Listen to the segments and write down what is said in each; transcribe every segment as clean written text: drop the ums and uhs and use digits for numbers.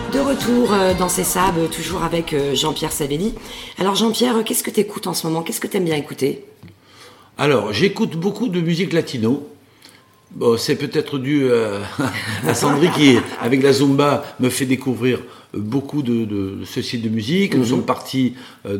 De retour dans ces sables, toujours avec Jean-Pierre Savelli. Alors Jean-Pierre, qu'est-ce que tu écoutes en ce moment? Qu'est-ce que tu aimes bien écouter? Alors, j'écoute beaucoup de musique latino. Bon, c'est peut-être dû à Sandry qui, avec la Zumba, me fait découvrir beaucoup de ce style de musique. Nous sommes partis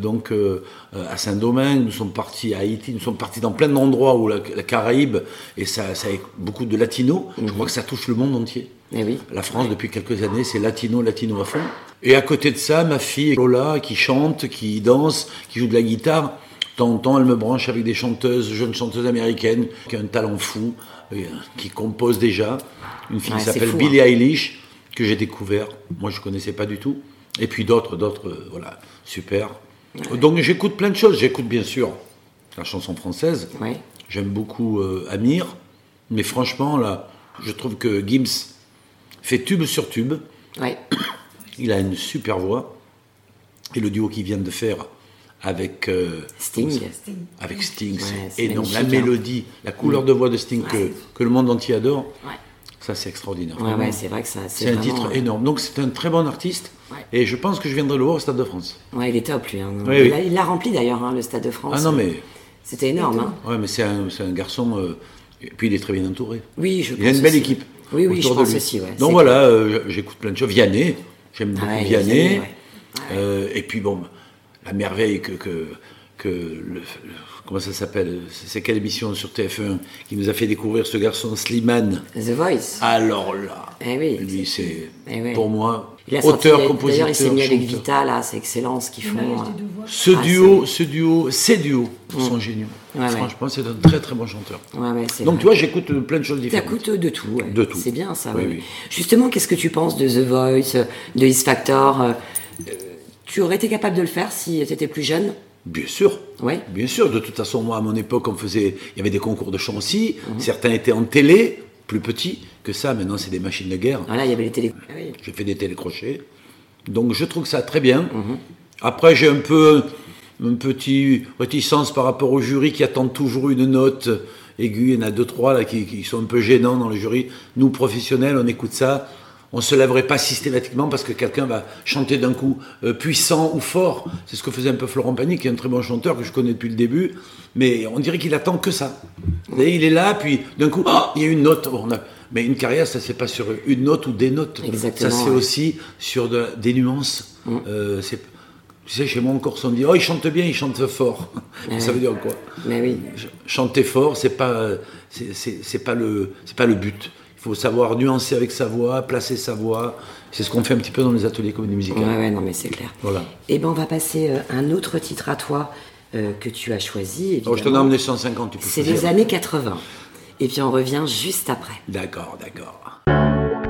à Saint-Domingue, nous sommes partis à Haïti, nous sommes partis dans plein d'endroits où la Caraïbe, et ça a beaucoup de latino. Je crois que ça touche le monde entier. Eh oui. La France, depuis quelques années, c'est latino à fond. Et à côté de ça, ma fille Lola, qui chante, qui danse, qui joue de la guitare. De temps en temps, elle me branche avec des jeunes chanteuses américaines, qui a un talent fou, qui compose déjà. Une fille qui s'appelle Billie Eilish, que j'ai découvert. Moi, je ne connaissais pas du tout. Et puis d'autres, voilà, super. Ouais. Donc j'écoute plein de choses. J'écoute bien sûr la chanson française. Ouais. J'aime beaucoup Amir. Mais franchement, là, je trouve que Gims fait tube sur tube. Ouais. Il a une super voix. Et le duo qu'il vient de faire avec Sting. Avec Sting, c'est énorme. La mélodie, la couleur de voix de Sting que le monde entier adore, ça c'est extraordinaire. Ouais, c'est vrai que ça, c'est un titre énorme. Donc c'est un très bon artiste. Et je pense que je viendrai le voir au Stade de France. Ouais, il est top lui. Hein. Oui. Il l'a rempli d'ailleurs, hein, le Stade de France. Ah non mais... C'était énorme. Hein. Ouais, mais c'est un garçon... et puis il est très bien entouré. Oui, je pense. Il a une belle équipe. Oui, je pense aussi. Ouais, donc voilà, j'écoute plein de choses. Vianney, j'aime beaucoup Vianney. Et puis bon, la merveille comment ça s'appelle? C'est quelle émission sur TF1 qui nous a fait découvrir ce garçon Slimane? The Voice. Alors là, lui c'est pour moi auteur, compositeur. D'ailleurs, il s'est mis avec Vita là, c'est excellent ce qu'ils font. Ces duos sont géniaux. Franchement, c'est un très très bon chanteur. Donc tu vois, j'écoute plein de choses différentes. Tu écoutes de tout. De tout. C'est bien ça. Oui. Justement, qu'est-ce que tu penses de The Voice, de X Factor? Tu aurais été capable de le faire si tu étais plus jeune? Bien sûr. Oui. Bien sûr. De toute façon, moi, à mon époque, il y avait des concours de chant aussi. Certains étaient en télé, plus petits que ça. Maintenant, c'est des machines de guerre. Voilà, il y avait les télé. J'ai fait des télécrochets. Donc, je trouve ça très bien. Après, j'ai un peu une petite réticence par rapport au jury qui attend toujours une note aiguë. Il y en a 2-3 là, qui sont un peu gênants dans le jury. Nous, professionnels, on écoute ça. On ne se lèverait pas systématiquement parce que quelqu'un va chanter d'un coup puissant ou fort. C'est ce que faisait un peu Florent Pagny, qui est un très bon chanteur que je connais depuis le début. Mais on dirait qu'il attend que ça. Et il est là, puis d'un coup, il y a une note. Mais une carrière, ça ne se fait pas sur une note ou des notes. Exactement, ça se fait aussi sur des nuances. Tu sais, chez moi, en Corse, on dit « Oh, il chante bien, il chante fort. » Ça veut dire quoi? Mais oui. Chanter fort, c'est pas le but. Il faut savoir nuancer avec sa voix, placer sa voix. C'est ce qu'on fait un petit peu dans les ateliers comédie musicale. Ouais, non, mais c'est clair. Voilà. Et ben, on va passer à un autre titre à toi que tu as choisi. Je t'en ai emmené 150, tu peux C'est les années 80. Et puis on revient juste après. D'accord.